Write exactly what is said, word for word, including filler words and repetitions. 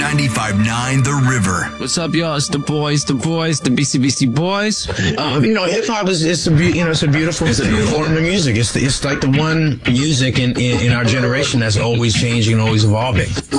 ninety-five point nine The River. What's up, y'all? It's the boys, the boys, the B C B C boys. Uh, you know, hip hop is it's a be- you know it's a beautiful it's a beautiful form of music. It's the, it's like the one music in, in in our generation that's always changing, always evolving.